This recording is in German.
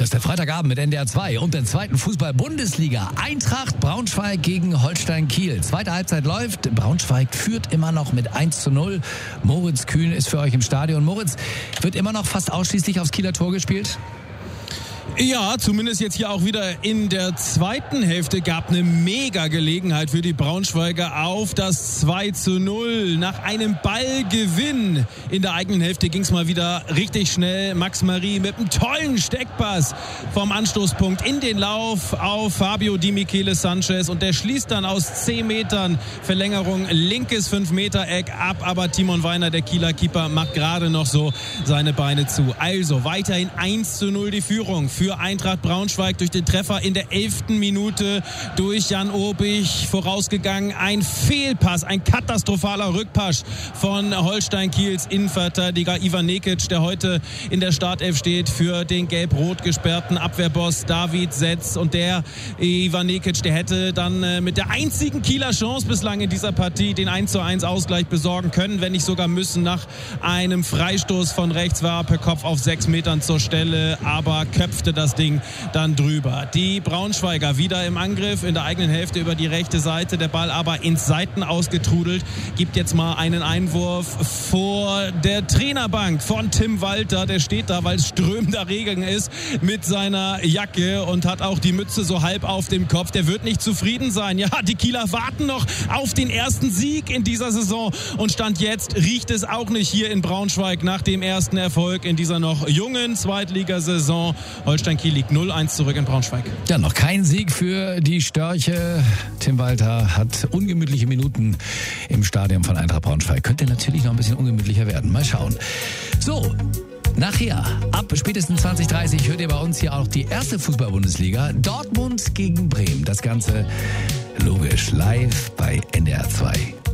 Das ist der Freitagabend mit NDR 2 und der zweiten Fußball-Bundesliga. Eintracht Braunschweig gegen Holstein Kiel. Zweite Halbzeit läuft. Braunschweig führt immer noch mit 1:0. Moritz Kühn ist für euch im Stadion. Moritz, wird immer noch fast ausschließlich aufs Kieler Tor gespielt? Ja, zumindest jetzt hier auch wieder in der zweiten Hälfte gab eine mega Gelegenheit für die Braunschweiger auf das 2:0. Nach einem Ballgewinn in der eigenen Hälfte ging es mal wieder richtig schnell. Max Marie mit einem tollen Steckpass vom Anstoßpunkt in den Lauf auf Fabio Di Michele Sanchez und der schließt dann aus 10 Metern Verlängerung linkes 5-Meter-Eck ab, aber Timon Weiner, der Kieler Keeper, macht gerade noch so seine Beine zu. Also weiterhin 1:0 die Führung für Eintracht Braunschweig durch den Treffer in der 11. Minute durch Jan Obich. Vorausgegangen ein Fehlpass, ein katastrophaler Rückpass von Holstein Kiels Innenverteidiger Ivan Nekic, der heute in der Startelf steht für den gelb-rot gesperrten Abwehrboss David Setz. Und der Ivan Nekic, der hätte dann mit der einzigen Kieler Chance bislang in dieser Partie den 1:1 Ausgleich besorgen können, wenn nicht sogar müssen. Nach einem Freistoß von rechts war per Kopf auf 6 Metern zur Stelle, aber köpfte das Ding dann drüber. Die Braunschweiger wieder im Angriff in der eigenen Hälfte über die rechte Seite. Der Ball aber ins Seiten ausgetrudelt. Gibt jetzt mal einen Einwurf vor der Trainerbank von Tim Walter. Der steht da, weil es strömender Regen ist, mit seiner Jacke und hat auch die Mütze so halb auf dem Kopf. Der wird nicht zufrieden sein. Ja, die Kieler warten noch auf den ersten Sieg in dieser Saison und Stand jetzt riecht es auch nicht hier in Braunschweig nach dem ersten Erfolg in dieser noch jungen Zweitligasaison. Holstein Kiel liegt 0:1 zurück in Braunschweig. Ja, noch kein Sieg für die Störche. Tim Walter hat ungemütliche Minuten im Stadion von Eintracht Braunschweig. Könnte natürlich noch ein bisschen ungemütlicher werden. Mal schauen. So, nachher, ab spätestens 20:30 hört ihr bei uns hier auch die erste Fußball-Bundesliga. Dortmund gegen Bremen. Das Ganze logisch live bei NDR 2.